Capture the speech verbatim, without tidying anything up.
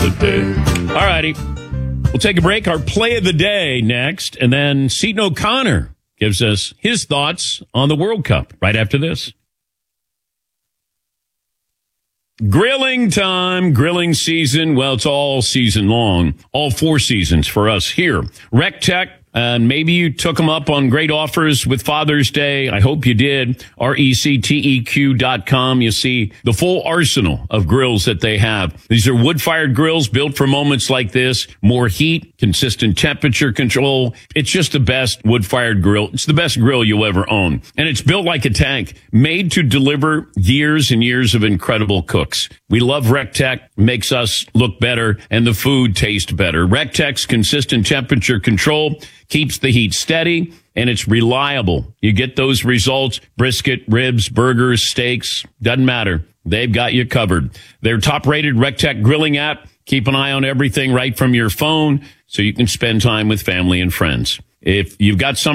the day. All righty. We'll take a break. Our play of the day next. And then Seton O'Connor gives us his thoughts on the World Cup right after this. Grilling time, grilling season. Well, it's all season long, all four seasons for us here. RecTech, and maybe you took them up on great offers with Father's Day. I hope you did. R E C T E Q dot com. You see the full arsenal of grills that they have. These are wood-fired grills built for moments like this. More heat, consistent temperature control. It's just the best wood-fired grill. It's the best grill you'll ever own. And it's built like a tank, made to deliver years and years of incredible cooks. We love RecTech. Makes us look better and the food taste better. RecTech's consistent temperature control keeps the heat steady, and it's reliable. You get those results, brisket, ribs, burgers, steaks, doesn't matter. They've got you covered. Their top-rated RecTech grilling app, keep an eye on everything right from your phone so you can spend time with family and friends. If you've got some